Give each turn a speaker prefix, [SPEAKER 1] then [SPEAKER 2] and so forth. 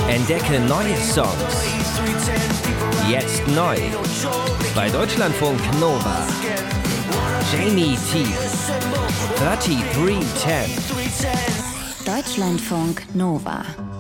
[SPEAKER 1] Entdecke neue Songs. Jetzt neu. Bei Deutschlandfunk Nova. Jamie T. 3310.
[SPEAKER 2] Deutschlandfunk Nova.